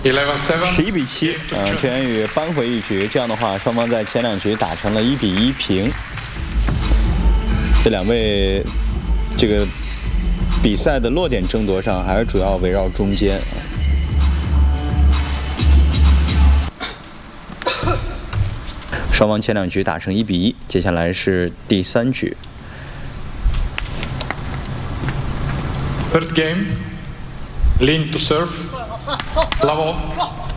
11-7，郑元宇扳回一局。这样的话，双方在前2局打成了1-1平。这两位这个比赛的落点争夺上，还是主要围绕中间。双方前2局打成1-1，接下来是第3局。 Third game, Lin to serve, Lavo.